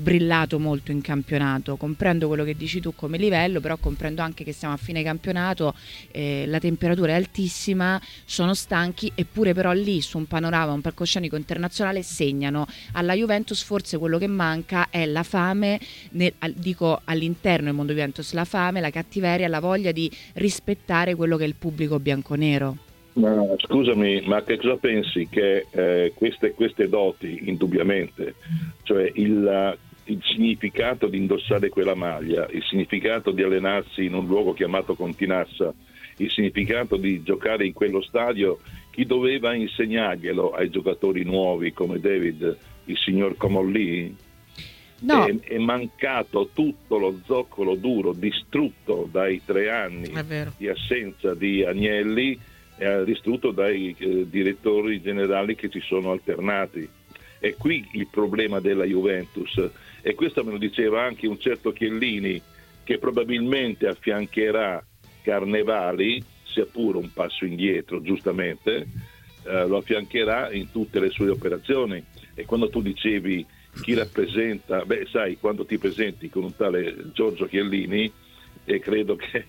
brillato molto in campionato. Comprendo quello che dici tu come livello, però comprendo anche che siamo a fine campionato, la temperatura è altissima, sono stanchi, eppure però lì su un panorama, un palcoscenico internazionale segnano. Alla Juventus forse quello che manca è la fame, dico all'interno del mondo Juventus, la fame, la cattiveria, la voglia di rispettare quello che è il pubblico bianconero. Ma scusami, ma che cosa pensi che queste doti, indubbiamente, cioè il significato di indossare quella maglia, il significato di allenarsi in un luogo chiamato Continassa, il significato di giocare in quello stadio, chi doveva insegnarglielo ai giocatori nuovi come David, il signor Comolli? No. È mancato tutto lo zoccolo duro distrutto dai 3 anni di assenza di Agnelli, distrutto dai direttori generali che ci sono alternati. È qui il problema della Juventus, e questo me lo diceva anche un certo Chiellini, che probabilmente affiancherà Carnevali, sia pure un passo indietro, giustamente, lo affiancherà in tutte le sue operazioni. E quando tu dicevi chi rappresenta, sai, quando ti presenti con un tale Giorgio Chiellini, e credo che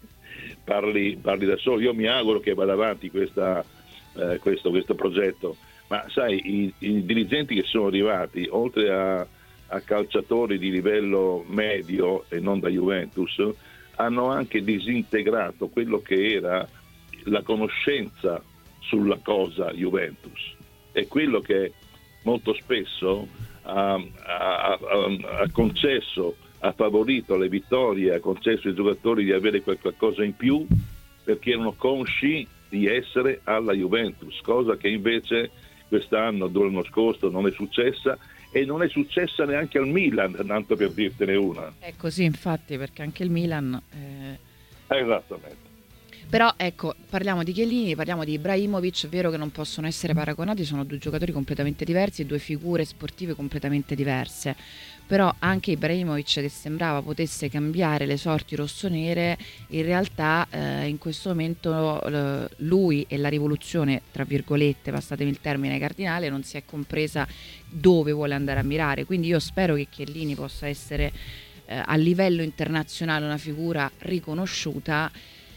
parli da solo. Io mi auguro che vada avanti questo progetto, ma sai, i dirigenti che sono arrivati, oltre a calciatori di livello medio e non da Juventus, hanno anche disintegrato quello che era la conoscenza sulla cosa Juventus, e quello che molto spesso ha concesso, ha favorito le vittorie, ha concesso ai giocatori di avere qualcosa in più perché erano consci di essere alla Juventus, cosa che invece quest'anno, l'anno scorso, non è successa, e non è successa neanche al Milan, tanto per dirtene una. È così, infatti, perché anche il Milan esattamente. Però ecco, parliamo di Chiellini, parliamo di Ibrahimovic. È vero che non possono essere paragonati, sono due giocatori completamente diversi, due figure sportive completamente diverse, però anche Ibrahimovic, che sembrava potesse cambiare le sorti rossonere, in realtà in questo momento lui e la rivoluzione, tra virgolette, passatemi il termine cardinale, non si è compresa dove vuole andare a mirare. Quindi io spero che Chiellini possa essere a livello internazionale una figura riconosciuta,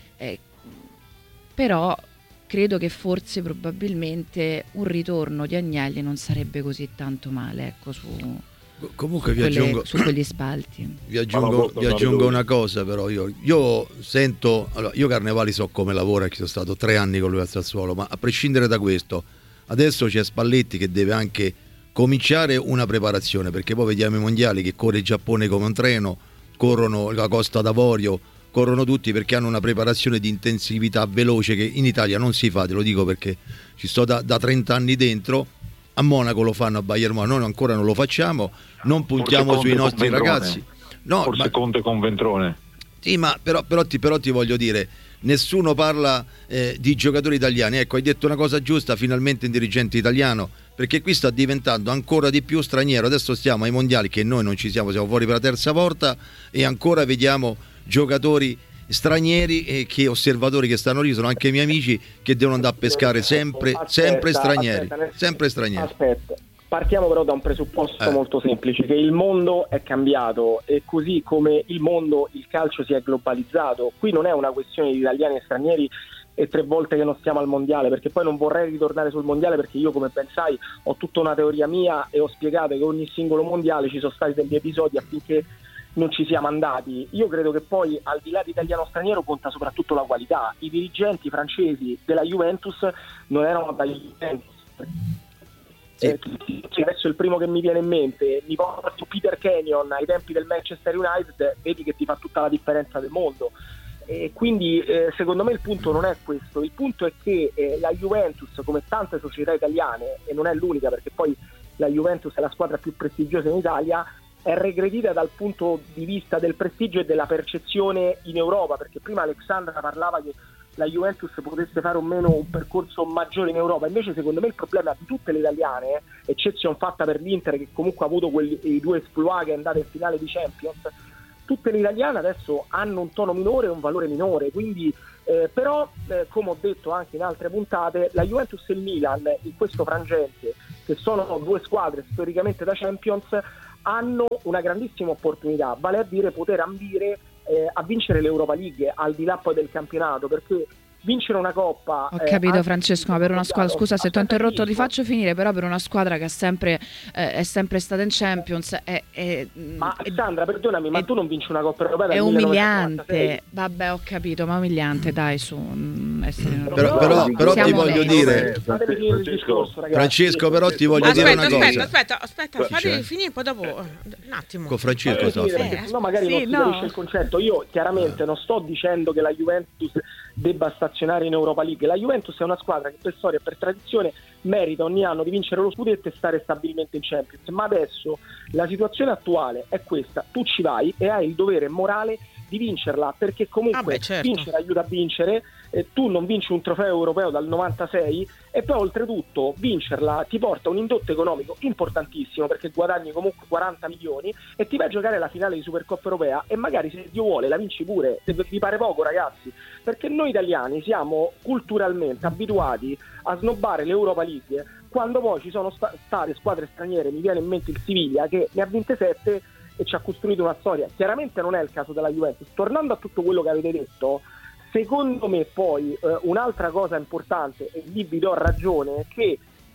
però credo che forse probabilmente un ritorno di Agnelli non sarebbe così tanto male, ecco, comunque su quegli spalti. Vi aggiungo una cosa, però io sento, allora, io Carnevali so come lavora, che sono stato 3 anni con lui al Sassuolo, ma a prescindere da questo, adesso c'è Spalletti che deve anche cominciare una preparazione, perché poi vediamo i mondiali che corre il Giappone come un treno, corrono la Costa d'Avorio, corrono tutti perché hanno una preparazione di intensività veloce che in Italia non si fa, te lo dico perché ci sto da 30 anni dentro. A Monaco lo fanno, a Bayern Monaco noi ancora non lo facciamo, non puntiamo sui nostri ragazzi. No, forse Conte con Ventrone. Sì, ma però ti voglio dire, nessuno parla di giocatori italiani. Ecco, hai detto una cosa giusta, finalmente un dirigente italiano, perché qui sta diventando ancora di più straniero. Adesso stiamo ai mondiali che noi non ci siamo fuori per la terza volta, e ancora vediamo giocatori stranieri e che osservatori che stanno lì, sono anche miei amici, che devono andare a pescare sempre stranieri. Aspetta, partiamo però da un presupposto molto semplice, che il mondo è cambiato, e così come il calcio si è globalizzato. Qui non è una questione di italiani e stranieri e 3 volte che non stiamo al mondiale, perché poi non vorrei ritornare sul mondiale, perché io, come ben sai, ho tutta una teoria mia e ho spiegato che ogni singolo mondiale ci sono stati degli episodi affinché non ci siamo andati. Io credo che poi, al di là di italiano-straniero, conta soprattutto la qualità. I dirigenti francesi della Juventus non erano dagli Juventus. Adesso il primo che mi viene in mente, mi porto Peter Kenyon ai tempi del Manchester United, vedi che ti fa tutta la differenza del mondo. Quindi secondo me il punto non è questo, il punto è che la Juventus, come tante società italiane, e non è l'unica, perché poi la Juventus è la squadra più prestigiosa in Italia, è regredita dal punto di vista del prestigio e della percezione in Europa, perché prima Alexandra parlava che la Juventus potesse fare o meno un percorso maggiore in Europa. Invece secondo me il problema di tutte le italiane, eccezione fatta per l'Inter, che comunque ha avuto i 2 esploit che è andata in finale di Champions, tutte le italiane adesso hanno un tono minore e un valore minore, quindi però come ho detto anche in altre puntate, la Juventus e il Milan in questo frangente, che sono 2 squadre storicamente da Champions, hanno una grandissima opportunità, vale a dire poter ambire a vincere l'Europa League, al di là poi del campionato, perché vincere una coppa... Ho capito, Francesco, ma per una squadra, scusa se ti ho interrotto, ti faccio finire, però per una squadra che è sempre stata in Champions ma Sandra, perdonami, ma tu non vinci una Coppa Europea? È umiliante, vabbè, ho capito, ma umiliante, dai, su. Però ti voglio dire, Francesco, però ti voglio dire una cosa. Aspetta, fatemi finire, poi dopo un attimo. Con Francesco no, magari non si capisce il concetto. Io chiaramente non sto dicendo che la Juventus debba stazionare in Europa League. La Juventus è una squadra che per storia e per tradizione merita ogni anno di vincere lo scudetto e stare stabilmente in Champions, ma adesso la situazione attuale è questa: tu ci vai e hai il dovere morale di vincerla, perché comunque certo, vincere aiuta a vincere. Tu non vinci un trofeo europeo dal 96 e poi oltretutto vincerla ti porta un indotto economico importantissimo, perché guadagni comunque 40 milioni e ti vai a giocare la finale di Supercoppa Europea e magari, se Dio vuole, la vinci pure, se vi pare poco, ragazzi, perché noi italiani siamo culturalmente abituati a snobbare l'Europa League quando poi ci sono state squadre straniere. Mi viene in mente il Siviglia che ne ha vinte 7 e ci ha costruito una storia. Chiaramente non è il caso della Juventus. Tornando a tutto quello che avete detto, secondo me poi un'altra cosa importante, e lì vi do ragione, è che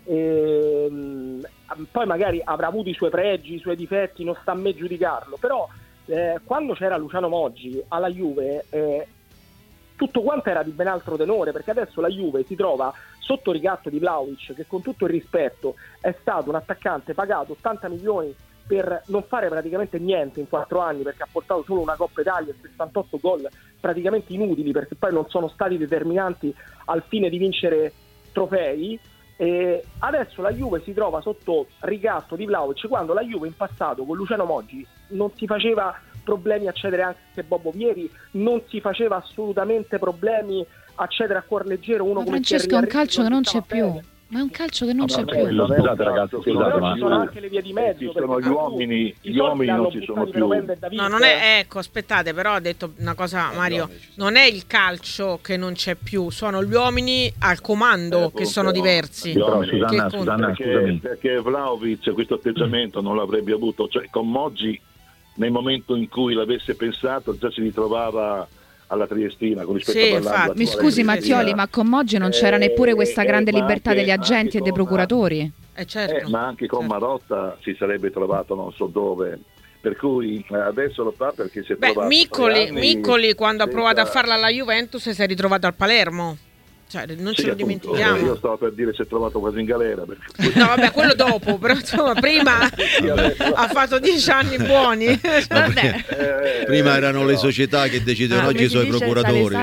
poi magari avrà avuto i suoi pregi, i suoi difetti, non sta a me giudicarlo, però quando c'era Luciano Moggi alla Juve tutto quanto era di ben altro tenore, perché adesso la Juve si trova sotto ricatto di Vlahovic, che con tutto il rispetto è stato un attaccante pagato 80 milioni per non fare praticamente niente in 4 anni, perché ha portato solo una Coppa Italia e 68 gol praticamente inutili, perché poi non sono stati determinanti al fine di vincere trofei. E adesso la Juve si trova sotto ricatto di Vlahovic, quando la Juve in passato con Luciano Moggi non si faceva problemi a cedere anche Bobo Vieri, non si faceva assolutamente problemi a cedere a cuor leggero uno come Francesco. È un calcio che non c'è più. Ma è un calcio che non c'è più. Scusate ragazzi, ma ci sono anche le vie di mezzo, sono gli uomini non ci sono più. No, non è, ecco, aspettate, però ha detto una cosa Mario, non è il calcio che non c'è più, sono gli uomini al comando che sono diversi. Però, Susanna, scusami. Perché Vlahovic questo atteggiamento non l'avrebbe avuto, cioè con Moggi nel momento in cui l'avesse pensato già si ritrovava alla Triestina con rispetto mi scusi Mattioli, ma con Moggi non c'era neppure questa grande libertà degli agenti e dei procuratori? Certo. Ma anche con Marotta si sarebbe trovato non so dove, per cui adesso lo fa perché si è trovato Miccoli quando ha provato a farla alla Juventus si è ritrovato al Palermo. Cioè, non ce lo dimentichiamo. Io stavo per dire si è trovato quasi in galera. No, vabbè, quello dopo, però insomma, prima ha fatto 10 anni buoni. Prima erano le società che decidono, oggi sono i procuratori.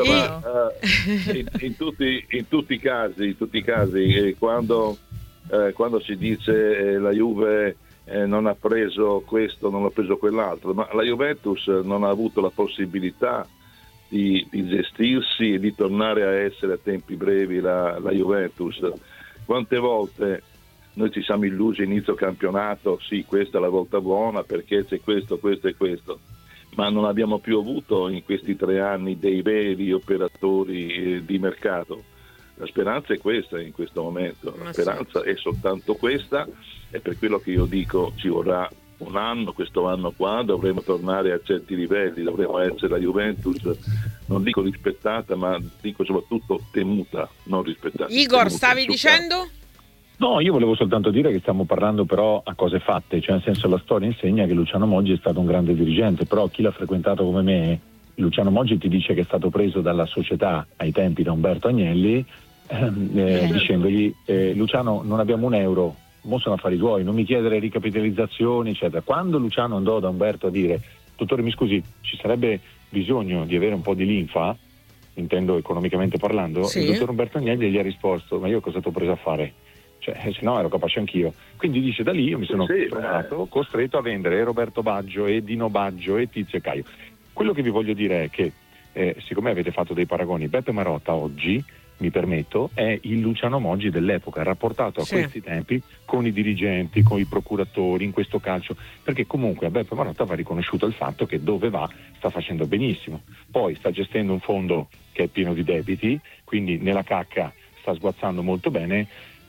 In tutti i casi, quando si dice la Juve non ha preso questo, non ha preso quell'altro, ma la Juventus non ha avuto la possibilità di gestirsi e di tornare a essere a tempi brevi la Juventus. Quante volte noi ci siamo illusi inizio campionato, sì, questa è la volta buona perché c'è questo e questo, ma non abbiamo più avuto in questi 3 anni dei veri operatori di mercato. La speranza è questa in questo momento, la speranza è soltanto questa, e per quello che io dico ci vorrà un anno, questo anno qua dovremo tornare a certi livelli, dovremo essere la Juventus, non dico rispettata, ma dico soprattutto temuta, non rispettata. Igor, stavi dicendo? No, io volevo soltanto dire che stiamo parlando però a cose fatte, cioè nel senso la storia insegna che Luciano Moggi è stato un grande dirigente, però chi l'ha frequentato come me, Luciano Moggi ti dice che è stato preso dalla società ai tempi da Umberto Agnelli, dicendogli Luciano non abbiamo un euro, mo sono affari tuoi, non mi chiedere ricapitalizzazioni eccetera. Quando Luciano andò da Umberto a dire dottore mi scusi, ci sarebbe bisogno di avere un po' di linfa, intendo economicamente parlando, sì. Il dottor Umberto Agnelli gli ha risposto ma io cosa ti ho preso a fare? Cioè, se no ero capace anch'io. Quindi dice da lì io mi sono trovato costretto a vendere Roberto Baggio e Dino Baggio e Tizio e Caio. Quello che vi voglio dire è che siccome avete fatto dei paragoni, Beppe Marotta oggi, mi permetto, è il Luciano Moggi dell'epoca, rapportato a questi tempi con i dirigenti, con i procuratori, in questo calcio, perché comunque a Beppe Marotta va riconosciuto il fatto che dove va sta facendo benissimo, poi sta gestendo un fondo che è pieno di debiti, quindi nella cacca sta sguazzando molto bene,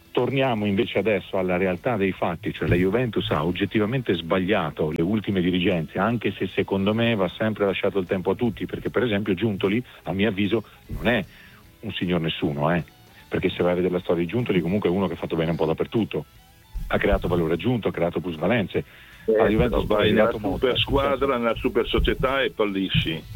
Torniamo invece adesso alla realtà dei fatti, cioè la Juventus ha oggettivamente sbagliato le ultime dirigenze, anche se secondo me va sempre lasciato il tempo a tutti, perché per esempio Giuntoli, a mio avviso, non è un signor nessuno, perché se vai a vedere la storia di Giuntoli comunque è uno che ha fatto bene un po' dappertutto, ha creato valore aggiunto, ha creato plusvalenze, la Juventus vai nella super squadra, nella super società e fallisci.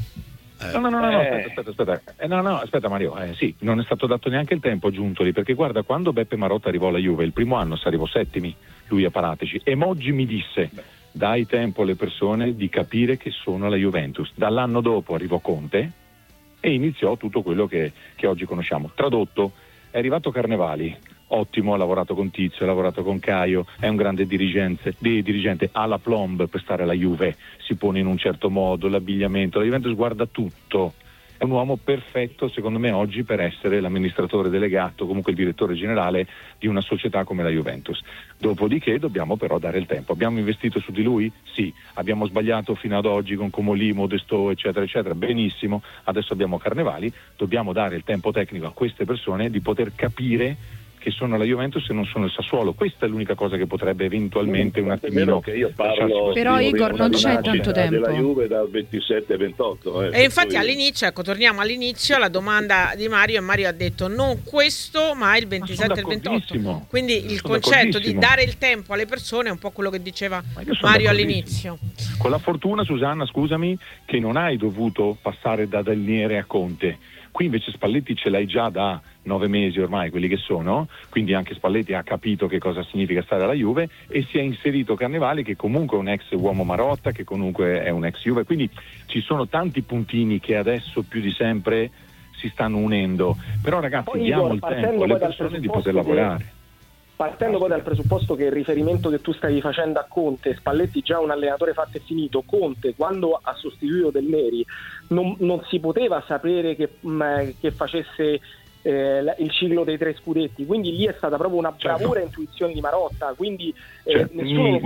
Aspetta Mario, sì, non è stato dato neanche il tempo a Giuntoli, perché guarda, quando Beppe Marotta arrivò alla Juve, il primo anno si arrivò settimi, lui a Paratici, e Moggi mi disse: dai tempo alle persone di capire che sono la Juventus. Dall'anno dopo arrivò Conte e iniziò tutto quello che oggi conosciamo. Tradotto, è arrivato Carnevali, ottimo, ha lavorato con Tizio, ha lavorato con Caio, è un grande dirigente, ha la plomb per stare alla Juve, si pone in un certo modo, l'abbigliamento, la Juventus guarda tutto, è un uomo perfetto secondo me oggi per essere l'amministratore delegato, comunque il direttore generale di una società come la Juventus. Dopodiché dobbiamo però dare il tempo. Abbiamo investito su di lui? Sì. Abbiamo sbagliato fino ad oggi con Comolì, Modesto, eccetera eccetera, benissimo, adesso abbiamo Carnevali, dobbiamo dare il tempo tecnico a queste persone di poter capire che sono la Juventus e non sono il Sassuolo. Questa è l'unica cosa che potrebbe eventualmente un attimino che io parlo, però Igor non c'è tanto tempo della Juve dal 27-28 e infatti all'inizio, ecco, torniamo all'inizio alla domanda di Mario, e Mario ha detto non questo ma il 27 e il 28, quindi il concetto di dare il tempo alle persone è un po' quello che diceva Mario all'inizio. Con la fortuna, Susanna, scusami, che non hai dovuto passare da Daniele a Conte. Qui invece Spalletti ce l'hai già da 9 mesi ormai, quelli che sono, quindi anche Spalletti ha capito che cosa significa stare alla Juve e si è inserito Carnevali, che comunque è un ex uomo Marotta, che comunque è un ex Juve, quindi ci sono tanti puntini che adesso più di sempre si stanno unendo, però ragazzi poi, diamo il tempo alle persone di poter lavorare. Partendo poi dal presupposto che il riferimento che tu stavi facendo a Conte, Spalletti già un allenatore fatto e finito, Conte quando ha sostituito Del Neri non si poteva sapere che facesse il ciclo dei 3 scudetti, quindi lì è stata proprio una bravura intuizione di Marotta, quindi di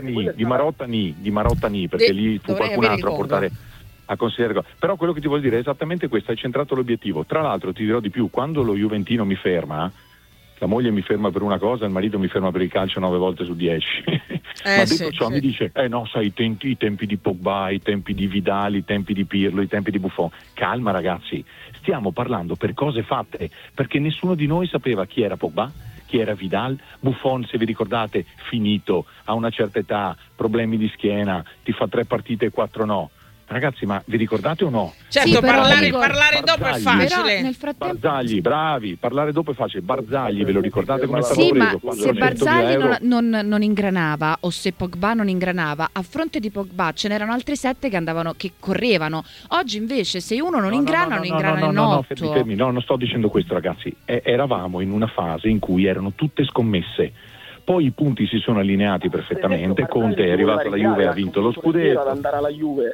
Marotta perché lì fu qualcun altro a portare a considerare. Però quello che ti voglio dire è esattamente questo, hai centrato l'obiettivo. Tra l'altro ti dirò di più, quando lo Juventino mi ferma, la moglie mi ferma per una cosa, il marito mi ferma per il calcio 9 volte su 10. Ma detto ciò mi dice, no, sai, i tempi di Pogba, i tempi di Vidal, i tempi di Pirlo, i tempi di Buffon. Calma ragazzi, stiamo parlando per cose fatte, perché nessuno di noi sapeva chi era Pogba, chi era Vidal. Buffon, se vi ricordate, finito, a una certa età, problemi di schiena, ti fa 3 partite e 4 no. Ragazzi, ma vi ricordate o no? Certo, sì, parlare dopo è facile. Nel frattempo... Barzagli, bravi, parlare dopo è facile. Barzagli, ve lo ricordate come è stato preso? Ma se Barzagli non ingranava o se Pogba non ingranava, a fronte di Pogba ce n'erano altri 7 che correvano. Oggi invece se uno non ingrana in 8. Fermi. No, non sto dicendo questo ragazzi. Eravamo in una fase in cui erano tutte scommesse. Poi i punti si sono allineati perfettamente. Conte è arrivato alla Juve e ha vinto lo scudetto. Ad andare alla Juve.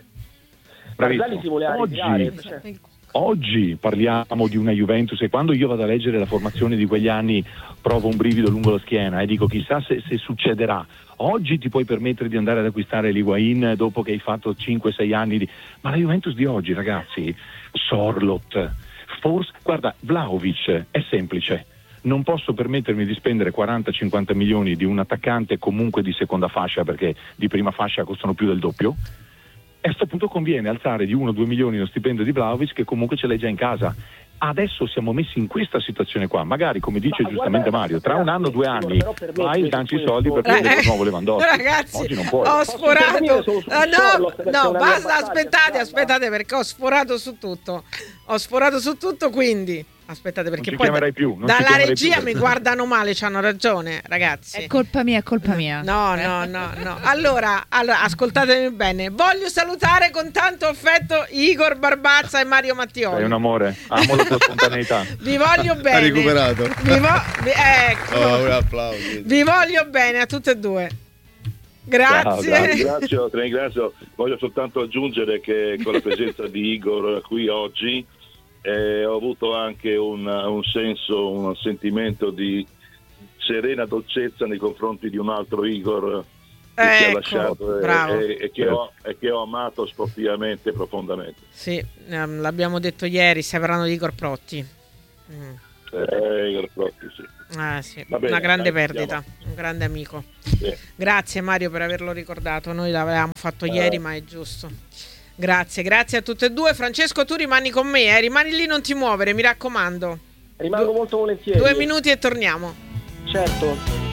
Oggi parliamo di una Juventus e quando io vado a leggere la formazione di quegli anni provo un brivido lungo la schiena e dico chissà se succederà. Oggi ti puoi permettere di andare ad acquistare l'Higuain dopo che hai fatto 5-6 anni ma la Juventus di oggi ragazzi, Sorloth, forse, guarda, Vlahovic è semplice. Non posso permettermi di spendere 40-50 milioni di un attaccante comunque di seconda fascia perché di prima fascia costano più del doppio. E a questo punto conviene alzare di 1-2 milioni lo stipendio di Vlahovic che comunque ce l'hai già in casa. Adesso siamo messi in questa situazione qua, magari come dice giustamente Mario, tra un anno, 2 anni vai danci i soldi per prendere il nuovo Lewandowski. Ragazzi, oggi non puoi. Ho sforato. No, basta, aspettate perché ho sforato su tutto, quindi aspettate perché non poi chiamerai più, dalla regia mi guardano male, c'hanno ragione ragazzi. È colpa mia. No. Allora, ascoltatemi bene. Voglio salutare con tanto affetto Igor Barbazza e Mario Mattioli. Sei un amore, amo la tua spontaneità. Vi voglio bene. Ha recuperato. Ecco. Un applauso. Vi voglio bene a tutte e due. Grazie. Ti ringrazio. Voglio soltanto aggiungere che con la presenza di Igor qui oggi ho avuto anche un sentimento di serena dolcezza nei confronti di un altro Igor che ci ha lasciato e che ho amato sportivamente profondamente. Sì, l'abbiamo detto ieri, si avranno di Igor Protti. Sì. Bene, una grande perdita, un grande amico. Sì. Grazie Mario per averlo ricordato, noi l'avevamo fatto ieri, ma è giusto. Grazie a tutte e due. Francesco, tu rimani con me, rimani lì, non ti muovere, mi raccomando. Rimango molto volentieri. 2 minuti e torniamo. Certo.